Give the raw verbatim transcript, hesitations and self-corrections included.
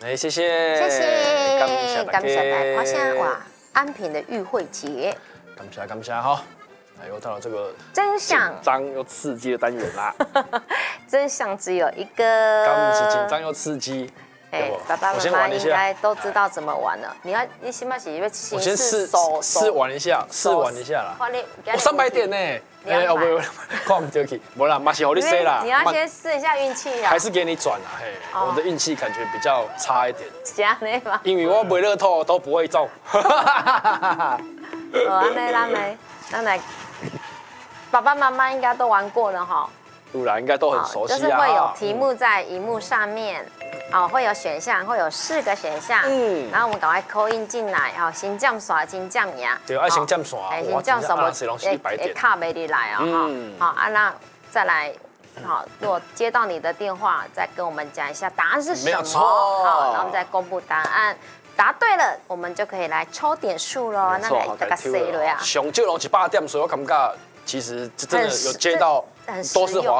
哎，谢谢， 谢谢， 感谢大感谢大家，现在家， 哇，安平的玉慧节， 感谢感谢哈。哎，又到了这个真相紧张又刺激的单元啦。 真相只有一个， 刚是紧张又刺激。 哎，爸爸妈妈应该都知道怎么玩了。你要，你起码是因为我先试试玩一下，试玩一下啦。我三百点呢，哎，哦不不，看不对起，没啦，马西好你 say 啦。 你要先试一下运气啊。 还是给你转啊，嘿，我的运气感觉比较差一点。 这样的吗？ 因为我买乐透都不会中。 哦，安内，安内，咱来，爸爸妈妈应该都玩过了哈。 当然应该都很熟悉啊。 就是会有题目在荧幕上面。哦，会有选项，会有四个选项，嗯，然后我们赶快扣印进来，哦，先降刷，先降牙， 对，爱先降刷， 哎，先降什么？ 哎， 卡没你来啊，哈，好啊，那再来，好，如果接到你的电话，再跟我们讲一下答案是什么，好，然后我们再公布答案，答对了，我们就可以来抽点数喽，那来大概 C 了呀， 上少拢一百点，所以我感觉其实真的有接到都是划